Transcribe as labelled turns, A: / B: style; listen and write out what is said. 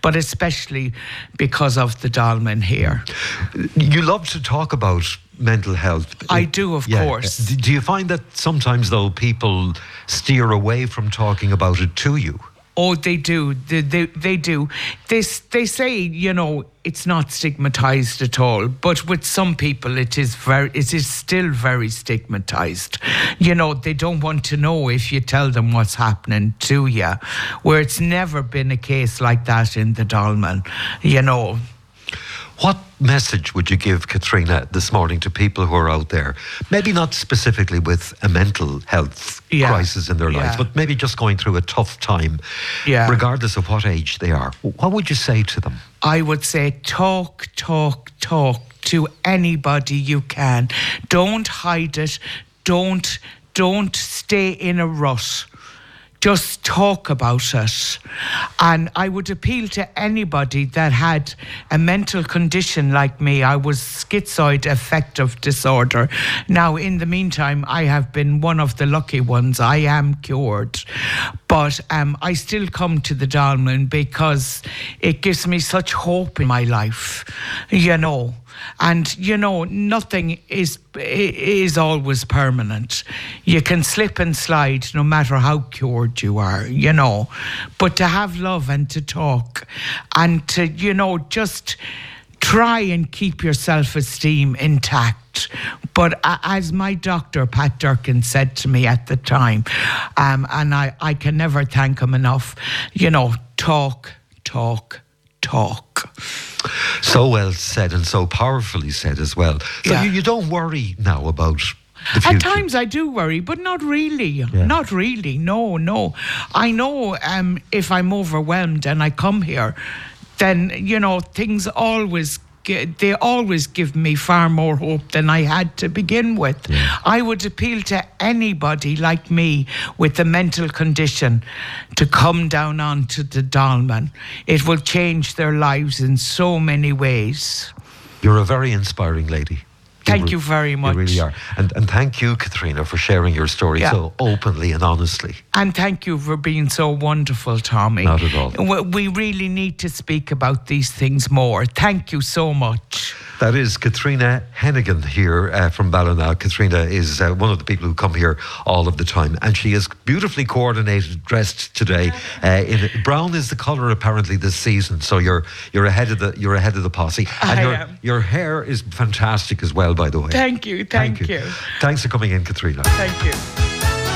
A: but especially because of the Dolmen here.
B: You love to talk about mental health.
A: I do, of course.
B: Do you find that sometimes, though, people steer away from talking about it to you?
A: Oh, they do. They do. They say, you know, it's not stigmatized at all. But with some people, it is still very stigmatized. You know, they don't want to know if you tell them what's happening to you. Where it's never been a case like that in the Dolmen, you know.
B: What message would you give, Katrina, this morning to people who are out there, maybe not specifically with a mental health crisis in their lives, but maybe just going through a tough time, regardless of what age they are? What would you say to them?
A: I would say talk to anybody you can. Don't hide it. Don't stay in a rut. Just talk about it. And I would appeal to anybody that had a mental condition like me. I was schizoid affective disorder. Now, in the meantime, I have been one of the lucky ones. I am cured. But I still come to the Dolmen because it gives me such hope in my life, you know. And, you know, nothing is always permanent. You can slip and slide no matter how cured you are, you know. But to have love and to talk and to, you know, just try and keep your self-esteem intact. But as my doctor, Pat Durkin, said to me at the time, and I can never thank him enough, you know, talk.
B: So well said and so powerfully said as well. So you don't worry now about the future?
A: At times I do worry, but not really. Yeah. Not really, no. I know if I'm overwhelmed and I come here, then, you know, things always give me far more hope than I had to begin with. Yeah. I would appeal to anybody like me with a mental condition to come down onto the Dolmen. It will change their lives in so many ways.
B: You're a very inspiring lady.
A: Thank you very much.
B: You really are. And thank you, Katrina, for sharing your story so openly and honestly.
A: And thank you for being so wonderful, Tommy.
B: Not at all.
A: We really need to speak about these things more. Thank you so much.
B: That is Katrina Hennigan here from Ballina. Katrina is one of the people who come here all of the time, and she is beautifully coordinated, dressed today. Brown is the colour apparently this season, so you're ahead of the posse. And your hair is fantastic as well, by the way.
A: Thank you.
B: Thanks for coming in, Katrina.
A: Thank you.